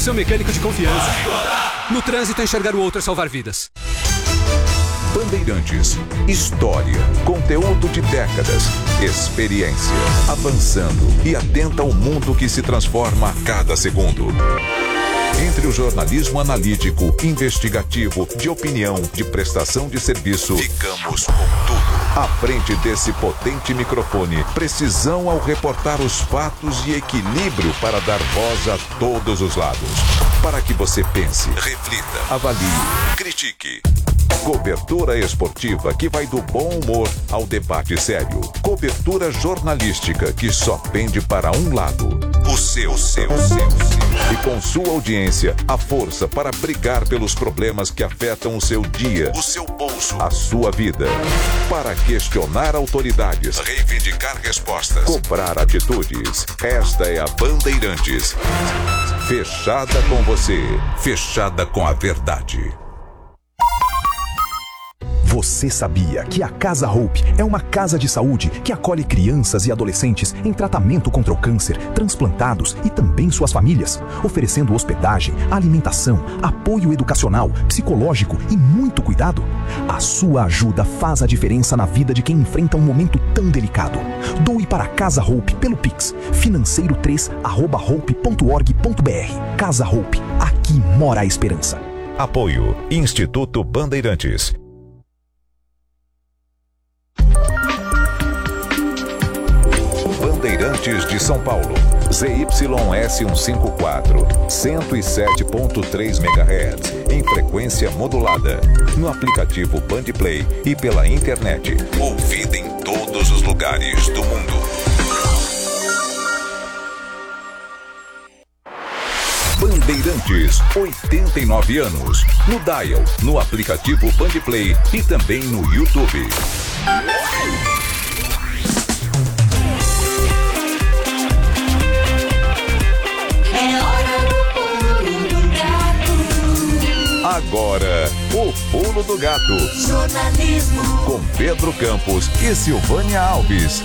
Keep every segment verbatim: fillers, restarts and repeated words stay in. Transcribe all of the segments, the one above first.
seu mecânico de confiança. No trânsito, enxergar o outro é salvar vidas. Bandeirantes. História, conteúdo de décadas, experiência, avançando e atenta ao mundo que se transforma a cada segundo. Entre o jornalismo analítico, investigativo, de opinião, de prestação de serviço, ficamos com tudo. À frente desse potente microfone, precisão ao reportar os fatos e equilíbrio para dar voz a todos os lados. Para que você pense, reflita, avalie, critique. Cobertura esportiva que vai do bom humor ao debate sério. Cobertura jornalística que só pende para um lado. O seu, o seu, o seu, o seu. E com sua audiência, a força para brigar pelos problemas que afetam o seu dia, o seu bolso, a sua vida. Para questionar autoridades, reivindicar respostas, cobrar atitudes. Esta é a Bandeirantes. Fechada com você, fechada com a verdade. Você sabia que a Casa Hope é uma casa de saúde que acolhe crianças e adolescentes em tratamento contra o câncer, transplantados e também suas famílias, oferecendo hospedagem, alimentação, apoio educacional, psicológico e muito cuidado? A sua ajuda faz a diferença na vida de quem enfrenta um momento tão delicado. Doe para a Casa Hope pelo Pix, financeiro três arroba hope ponto org ponto br. Casa Hope, aqui mora a esperança. Apoio Instituto Bandeirantes. Bandeirantes de São Paulo, Z Y S cento e cinquenta e quatro, cento e sete ponto três megahertz, em frequência modulada, no aplicativo Bandplay e pela internet, ouvida em todos os lugares do mundo. Bandeirantes, oitenta e nove anos, no Dial, no aplicativo Bandplay e também no YouTube. Agora, o Pulo do Gato. Jornalismo. Com Pedro Campos e Silvânia Alves.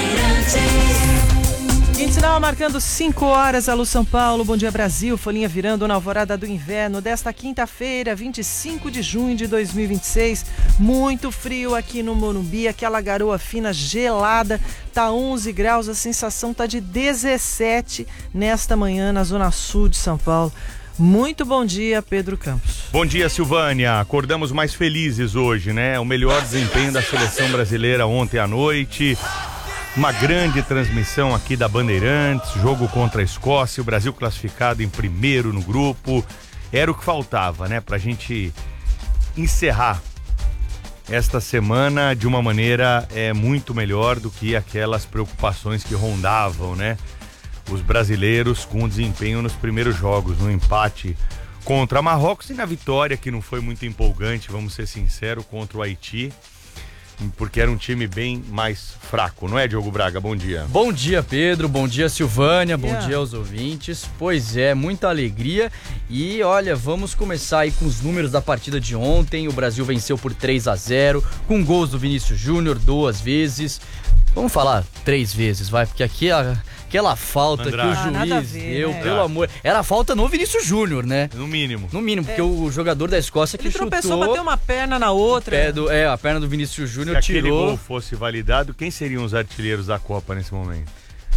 Sinal marcando cinco horas, Alô São Paulo, Bom Dia Brasil, folhinha virando na alvorada do inverno desta quinta-feira, vinte e cinco de junho de dois mil e vinte e seis. Muito frio aqui no Morumbi, aquela garoa fina gelada, tá onze graus, a sensação tá de dezessete nesta manhã na zona sul de São Paulo. Muito bom dia, Pedro Campos. Bom dia, Silvânia. Acordamos mais felizes hoje, né? O melhor desempenho da seleção brasileira ontem à noite. Uma grande transmissão aqui da Bandeirantes, jogo contra a Escócia, o Brasil classificado em primeiro no grupo. Era o que faltava, né? Pra gente encerrar esta semana de uma maneira é, muito melhor do que aquelas preocupações que rondavam, né? Os brasileiros com o desempenho nos primeiros jogos, no empate contra Marrocos e na vitória, que não foi muito empolgante, vamos ser sinceros, contra o Haiti, porque era um time bem mais fraco, não é, Diogo Braga? Bom dia. Bom dia, Pedro, bom dia, Silvânia, bom Yeah. dia aos ouvintes. Pois é, muita alegria e olha, vamos começar aí com os números da partida de ontem. O Brasil venceu por três a zero, com gols do Vinícius Júnior duas vezes. Vamos falar três vezes, vai, porque aqui a... Aquela falta Andrade. que o Ah, juiz ver, deu, né? pelo amor... Era falta no Vinícius Júnior, né? No mínimo. No mínimo, porque é. o jogador da Escócia que Ele chutou... tropeçou, bateu uma perna na outra. Pé do, é, a perna do Vinícius Júnior Se aquele tirou... gol fosse validado, quem seriam os artilheiros da Copa nesse momento?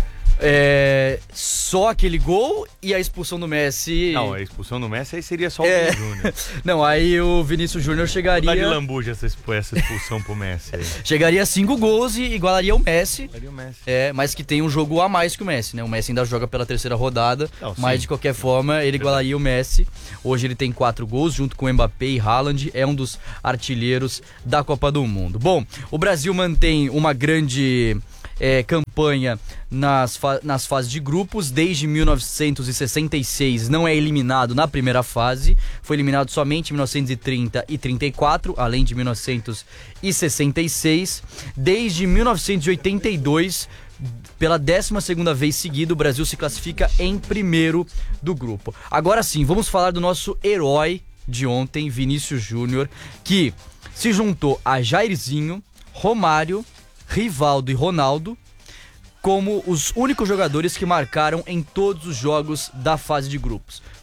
É, só aquele gol e a expulsão do Messi. Não, a expulsão do Messi aí seria só o É. Vinícius Júnior. Não, aí o Vinícius Júnior chegaria. Dá de lambuja essa, essa expulsão pro Messi aí. Chegaria a cinco gols e igualaria o Messi. Daria o Messi. É, mas que tem um jogo a mais que o Messi, né? O Messi ainda joga pela terceira rodada, Não, mas sim. de qualquer forma ele igualaria o Messi. Hoje ele tem quatro gols, junto com o Mbappé e Haaland, é um dos artilheiros da Copa do Mundo. Bom, o Brasil mantém uma grande é, campanha nas, fa- nas fases de grupos. Desde mil novecentos e sessenta e seis não é eliminado na primeira fase, foi eliminado somente em mil novecentos e trinta e trinta e quatro, além de mil novecentos e sessenta e seis. Desde mil novecentos e oitenta e dois, pela décima segunda vez seguida, o Brasil se classifica em primeiro do grupo. Agora sim, vamos falar do nosso herói de ontem, Vinícius Júnior, que se juntou a Jairzinho, Romário, Rivaldo e Ronaldo como os únicos jogadores que marcaram em todos os jogos da fase de grupos.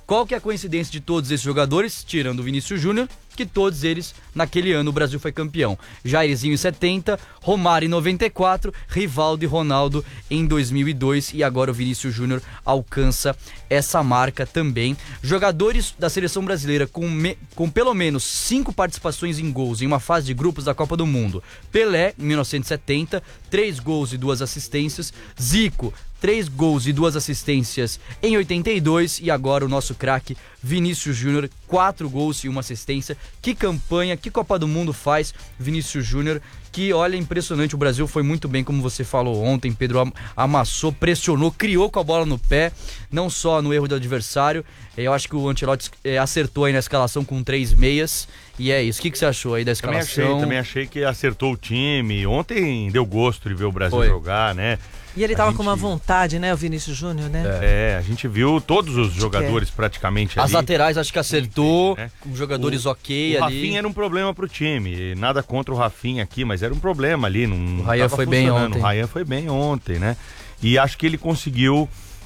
Qual que é a coincidência de todos esses jogadores, tirando o Vinícius Júnior, que todos eles, naquele ano, o Brasil foi campeão. Jairzinho em setenta, Romário em noventa e quatro, Rivaldo e Ronaldo em dois mil e dois, e agora o Vinícius Júnior alcança essa marca também. Jogadores da seleção brasileira com, me, com pelo menos cinco participações em gols em uma fase de grupos da Copa do Mundo. Pelé, em mil novecentos e setenta, três gols e duas assistências. Zico, três gols e duas assistências em oitenta e dois, e agora o nosso craque Vinícius Júnior, quatro gols e uma assistência. Que campanha, que Copa do Mundo faz Vinícius Júnior, que olha, impressionante. O Brasil foi muito bem, como você falou ontem, Pedro, amassou, pressionou, criou com a bola no pé, não só no erro do adversário. Eu acho que o Ancelotti é, acertou aí na escalação com três meias, e é isso. O que, que você achou aí da escalação? Também achei, também achei que acertou o time. Ontem deu gosto de ver o Brasil Foi. jogar, né? E ele tava gente... com uma vontade, né, o Vinícius Júnior, né? É. é, a gente viu todos os jogadores é. praticamente ali. As laterais acho que acertou, né? com jogadores o, ok o ali. O Rafinha era um problema pro time, nada contra o Rafinha aqui, mas era um problema ali. Não, o Rayan foi bem ontem. O Rayan foi bem ontem, né? E acho que ele conseguiu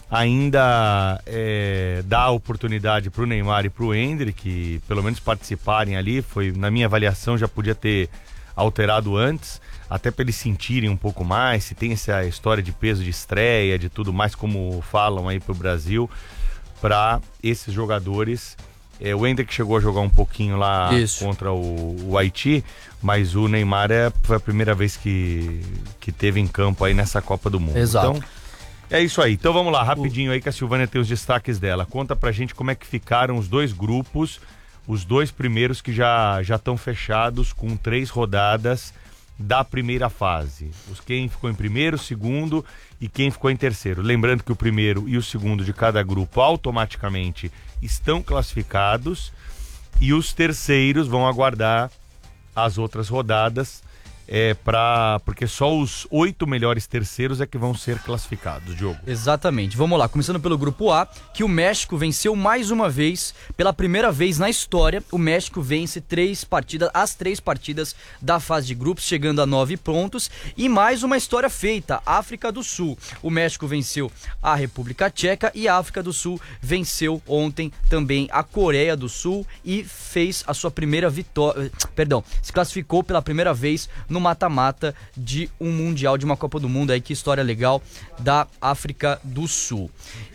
ainda é, dar oportunidade pro Neymar e pro Endrick, pelo menos participarem ali. Foi, na minha avaliação, já podia ter alterado antes, até para eles sentirem um pouco mais, se tem essa história de peso de estreia, de tudo mais, como falam aí pro Brasil, para esses jogadores. É, o Endrick chegou a jogar um pouquinho lá Isso. contra o, o Haiti, mas o Neymar é, foi a primeira vez que, que teve em campo aí nessa Copa do Mundo. Exato. Então, é isso aí. Então vamos lá, rapidinho aí que a Silvânia tem os destaques dela. Conta pra gente como é que ficaram os dois grupos, os dois primeiros que já já estão fechados com três rodadas da primeira fase. Os quem ficou em primeiro, segundo e quem ficou em terceiro. Lembrando que o primeiro e o segundo de cada grupo automaticamente estão classificados e os terceiros vão aguardar as outras rodadas. É pra, porque só os oito melhores terceiros é que vão ser classificados, Diogo. Exatamente, vamos lá, começando pelo grupo A, que o México venceu mais uma vez, pela primeira vez na história, o México vence três partidas, as três partidas da fase de grupos, chegando a nove pontos, e mais uma história feita, África do Sul. O México venceu a República Tcheca e a África do Sul venceu ontem também a Coreia do Sul e fez a sua primeira vitória, perdão, se classificou pela primeira vez no mata-mata de um Mundial, de uma Copa do Mundo aí, que história legal da África do Sul.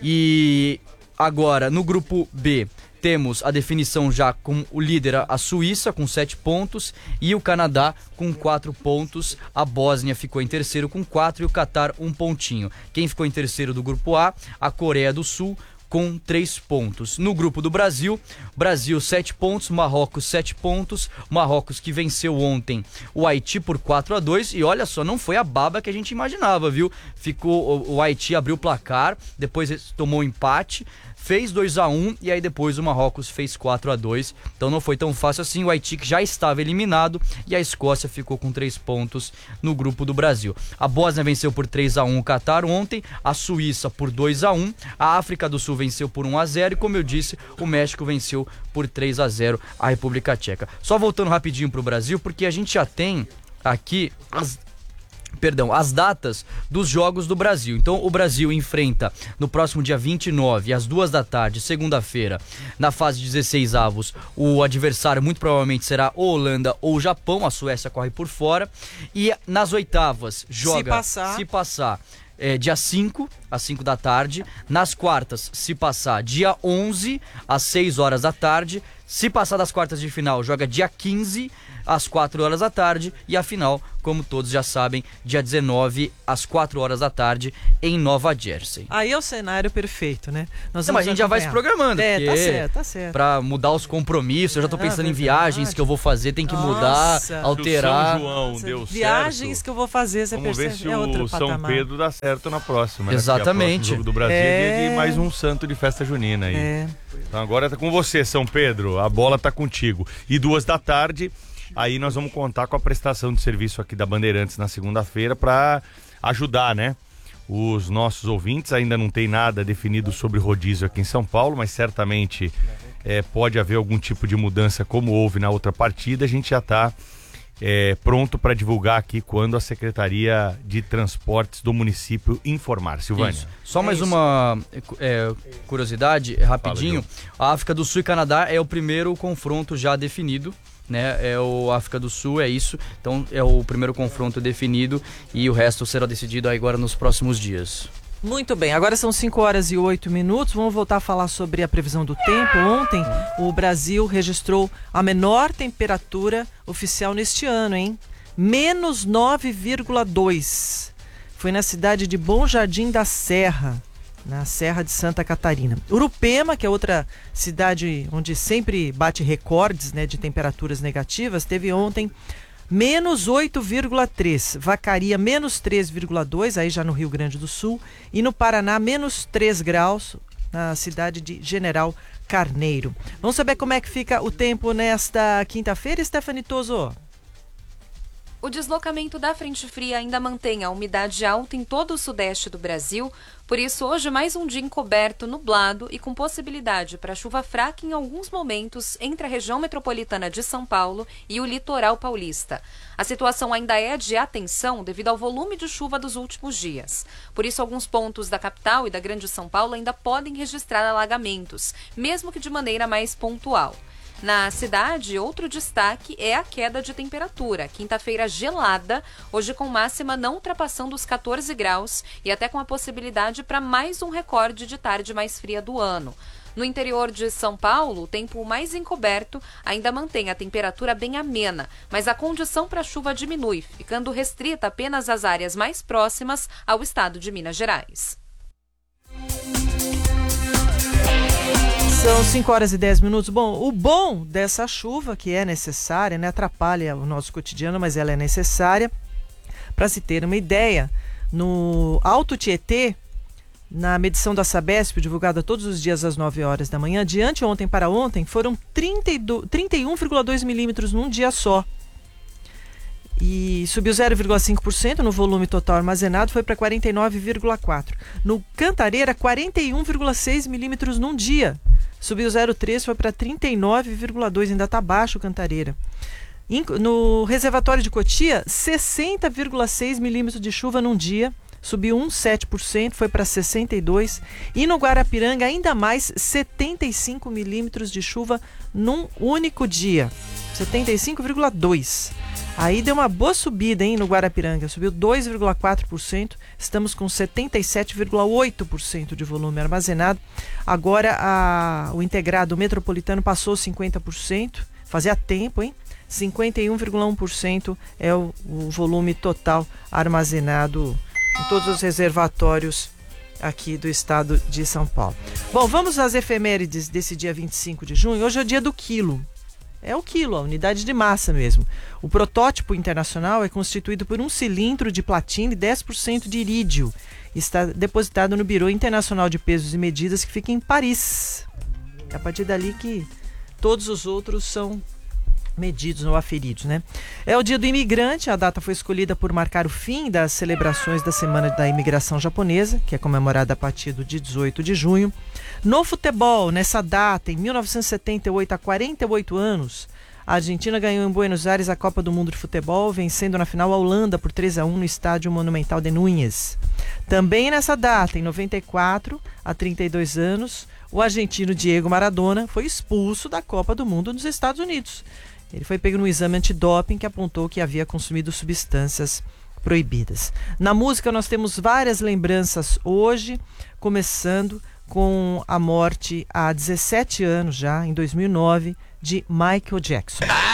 E agora, no grupo B, temos a definição já com o líder, a Suíça, com sete pontos, e o Canadá com quatro pontos. A Bósnia ficou em terceiro com quatro e o Catar um pontinho. Quem ficou em terceiro do grupo A? A Coreia do Sul, com três pontos. No grupo do Brasil, Brasil sete pontos, Marrocos sete pontos, Marrocos que venceu ontem o Haiti por quatro a dois, e olha só, não foi a baba que a gente imaginava, viu? Ficou, o, o Haiti abriu o placar, depois tomou um empate, fez dois a um e aí depois o Marrocos fez quatro a dois, então não foi tão fácil assim. O Haiti que já estava eliminado e a Escócia ficou com três pontos no grupo do Brasil. A Bósnia venceu por três a um o Catar ontem, a Suíça por dois a um, a África do Sul venceu por um a zero e, como eu disse, o México venceu por três a zero a República Tcheca. Só voltando rapidinho para o Brasil, porque a gente já tem aqui as Perdão, as datas dos jogos do Brasil. Então o Brasil enfrenta no próximo dia vinte e nove, às duas da tarde, segunda-feira, na fase de dezesseis avos, o adversário muito provavelmente será ou Holanda ou Japão. A Suécia corre por fora. E nas oitavas joga, se passar, se passar é, dia cinco, às cinco da tarde. Nas quartas, se passar, dia onze, às seis horas da tarde. Se passar das quartas de final, joga dia quinze, às quatro horas da tarde, e a final, como todos já sabem, dia dezenove, às quatro horas da tarde, em Nova Jersey. Aí é o cenário perfeito, né? Nós Não, mas a gente já vai se programando. É, tá certo, tá certo. Pra mudar os compromissos, eu já tô pensando ah, em viagens que eu vou fazer, tem que Nossa. mudar, alterar. Se o São João deu viagens certo, que eu vou fazer, você vamos percebe? ver se é outro o São patamar. Pedro dá certo na próxima. Exatamente. Né? Jogo do Brasil é... e mais um santo de festa junina aí. É. Então agora tá com você, São Pedro. A bola tá contigo. E duas da tarde, aí nós vamos contar com a prestação de serviço aqui da Bandeirantes na segunda-feira para ajudar, né? Os nossos ouvintes. Ainda não tem nada definido sobre rodízio aqui em São Paulo, mas certamente é, pode haver algum tipo de mudança como houve na outra partida. A gente já tá é, pronto para divulgar aqui quando a Secretaria de Transportes do município informar. Silvânia. Isso. Só É mais isso. uma é, curiosidade, rapidinho. A África do Sul e Canadá é o primeiro confronto já definido. Né, é o África do Sul, é isso. Então é o primeiro confronto definido e o resto será decidido agora nos próximos dias. Muito bem, agora são cinco horas e oito minutos. Vamos voltar a falar sobre a previsão do tempo. Ontem o Brasil registrou a menor temperatura oficial neste ano, hein? menos nove vírgula dois. Foi na cidade de Bom Jardim da Serra, na Serra de Santa Catarina. Urupema, que é outra cidade onde sempre bate recordes, né, de temperaturas negativas, teve ontem menos oito vírgula três. Vacaria, menos três vírgula dois, aí já no Rio Grande do Sul. E no Paraná, menos três graus, na cidade de General Carneiro. Vamos saber como é que fica o tempo nesta quinta-feira, Stephanie Toso? O deslocamento da frente fria ainda mantém a umidade alta em todo o sudeste do Brasil, por isso hoje mais um dia encoberto, nublado e com possibilidade para chuva fraca em alguns momentos entre a região metropolitana de São Paulo e o litoral paulista. A situação ainda é de atenção devido ao volume de chuva dos últimos dias. Por isso, alguns pontos da capital e da Grande São Paulo ainda podem registrar alagamentos, mesmo que de maneira mais pontual. Na cidade, outro destaque é a queda de temperatura. Quinta-feira gelada, hoje com máxima não ultrapassando os quatorze graus e até com a possibilidade para mais um recorde de tarde mais fria do ano. No interior de São Paulo, o tempo mais encoberto ainda mantém a temperatura bem amena, mas a condição para chuva diminui, ficando restrita apenas às áreas mais próximas ao estado de Minas Gerais. São cinco horas e dez minutos. Bom, o bom dessa chuva, que é necessária, né, atrapalha o nosso cotidiano, mas ela é necessária. Para se ter uma ideia, no Alto Tietê, na medição da Sabesp, divulgada todos os dias às nove horas da manhã, de anteontem para ontem, foram trinta e um vírgula dois milímetros num dia só. E subiu zero vírgula cinco por cento no volume total armazenado, foi para quarenta e nove vírgula quatro por cento. No Cantareira, quarenta e um vírgula seis milímetros num dia. Subiu zero vírgula três por cento, foi para trinta e nove vírgula dois por cento, ainda está baixo o Cantareira. No reservatório de Cotia, sessenta vírgula seis milímetros de chuva num dia, subiu um vírgula sete por cento, foi para sessenta e dois por cento. E no Guarapiranga, ainda mais, setenta e cinco milímetros de chuva num único dia, setenta e cinco vírgula dois por cento. Aí deu uma boa subida, hein, no Guarapiranga, subiu dois vírgula quatro por cento, estamos com setenta e sete vírgula oito por cento de volume armazenado. Agora a, o integrado metropolitano passou cinquenta por cento, fazia tempo, hein? cinquenta e um vírgula um por cento é o, o volume total armazenado em todos os reservatórios aqui do estado de São Paulo. Bom, vamos às efemérides desse dia vinte e cinco de junho. Hoje é o dia do quilo. É o quilo, a unidade de massa mesmo. O protótipo internacional é constituído por um cilindro de platina e dez por cento de irídio. Está depositado no Bureau Internacional de Pesos e Medidas, que fica em Paris. É a partir dali que todos os outros são medidos ou aferidos, né? É o dia do imigrante. A data foi escolhida por marcar o fim das celebrações da Semana da Imigração Japonesa, que é comemorada a partir do dia dezoito de junho. No futebol, nessa data, em mil novecentos e setenta e oito, há quarenta e oito anos, a Argentina ganhou em Buenos Aires a Copa do Mundo de Futebol, vencendo na final a Holanda por três a um no Estádio Monumental de Núñez. Também nessa data, em noventa e quatro, há trinta e dois anos, o argentino Diego Maradona foi expulso da Copa do Mundo dos Estados Unidos. Ele foi pego no exame antidoping que apontou que havia consumido substâncias proibidas. Na música nós temos várias lembranças hoje, começando com a morte há dezessete anos já, em dois mil e nove, de Michael Jackson.